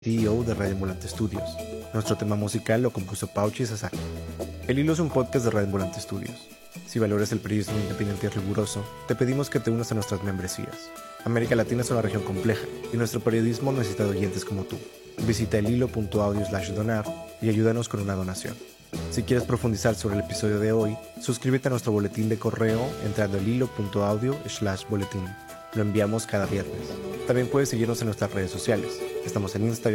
CEO de Radio Ambulante Studios. Nuestro tema musical lo compuso Pauchi Sasaki. El Hilo es un podcast de Radio Ambulante Studios. Si valoras el periodismo independiente y riguroso, te pedimos que te unas a nuestras membresías. América Latina es una región compleja y nuestro periodismo necesita de oyentes como tú. Visita elhilo.audio/donar y ayúdanos con una donación. Si quieres profundizar sobre el episodio de hoy, suscríbete a nuestro boletín de correo entrando a elhilo.audio/boletín. Lo enviamos cada viernes. También puedes seguirnos en nuestras redes sociales. Estamos en Instagram,